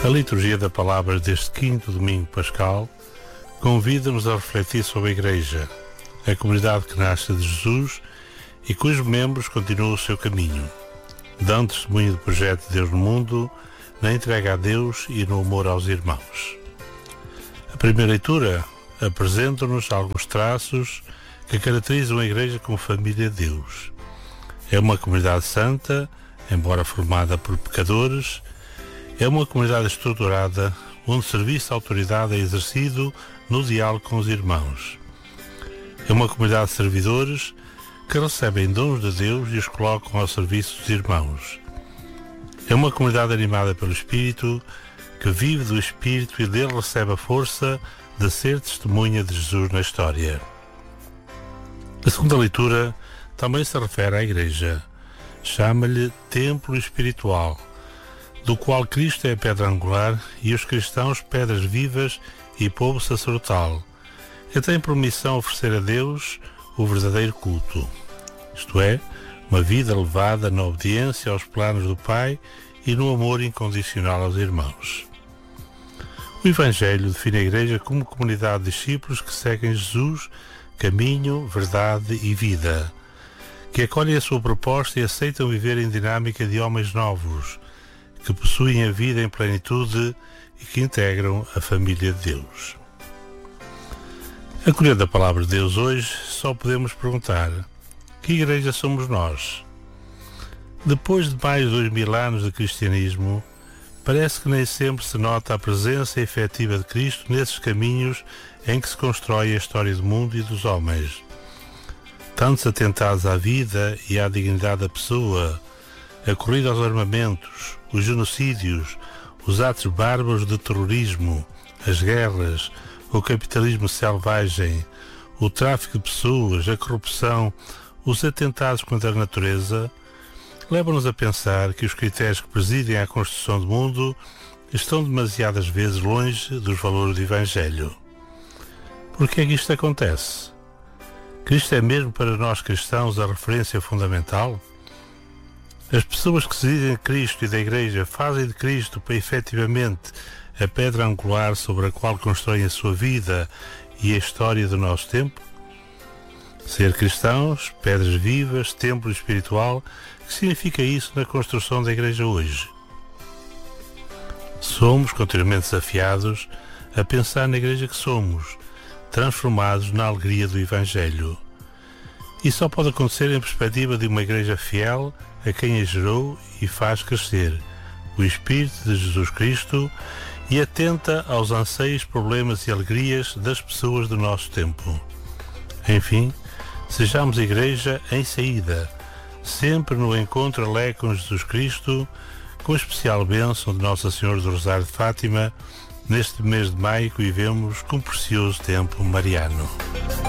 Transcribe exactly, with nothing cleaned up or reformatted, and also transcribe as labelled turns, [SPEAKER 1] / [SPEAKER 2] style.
[SPEAKER 1] A liturgia da palavra deste quinto domingo pascal convida-nos a refletir sobre a Igreja, a comunidade que nasce de Jesus e cujos membros continuam o seu caminho, dando testemunho do projeto de Deus no mundo, na entrega a Deus e no amor aos irmãos. A primeira leitura apresenta-nos alguns traços que caracterizam a Igreja como família de Deus. É uma comunidade santa, embora formada por pecadores. É uma comunidade estruturada, onde o serviço de autoridade é exercido no diálogo com os irmãos. É uma comunidade de servidores que recebem dons de Deus e os colocam ao serviço dos irmãos. É uma comunidade animada pelo Espírito, que vive do Espírito e dele recebe a força de ser testemunha de Jesus na história. A segunda leitura também se refere à Igreja. Chama-lhe templo espiritual, do qual Cristo é a pedra angular e os cristãos pedras vivas e povo sacerdotal, que tem por missão oferecer a Deus o verdadeiro culto, isto é, uma vida levada na obediência aos planos do Pai e no amor incondicional aos irmãos. O Evangelho define a Igreja como comunidade de discípulos que seguem Jesus, caminho, verdade e vida, que acolhem a sua proposta e aceitam viver em dinâmica de homens novos, que possuem a vida em plenitude e que integram a família de Deus. Acolhendo a palavra de Deus hoje, só podemos perguntar: que igreja somos nós? Depois de mais de dois mil anos de cristianismo, parece que nem sempre se nota a presença efetiva de Cristo nesses caminhos em que se constrói a história do mundo e dos homens. Tantos atentados à vida e à dignidade da pessoa, a corrida aos armamentos, os genocídios, os atos bárbaros de terrorismo, as guerras, o capitalismo selvagem, o tráfico de pessoas, a corrupção, os atentados contra a natureza, levam-nos a pensar que os critérios que presidem à construção do mundo estão demasiadas vezes longe dos valores do Evangelho. Por que é que isto acontece? Cristo é mesmo para nós cristãos a referência fundamental? As pessoas que se dizem de Cristo e da Igreja fazem de Cristo para efetivamente a pedra angular sobre a qual constroem a sua vida e a história do nosso tempo? Ser cristãos, pedras vivas, templo espiritual, que significa isso na construção da Igreja hoje? Somos continuamente desafiados a pensar na Igreja que somos, transformados na alegria do Evangelho. Isso só pode acontecer em perspectiva de uma Igreja fiel a quem a gerou e faz crescer, o Espírito de Jesus Cristo, e atenta aos anseios, problemas e alegrias das pessoas do nosso tempo. Enfim, sejamos Igreja em saída, sempre no encontro alegre com Jesus Cristo, com a especial bênção de Nossa Senhora do Rosário de Fátima, neste mês de maio que vivemos com um precioso tempo mariano.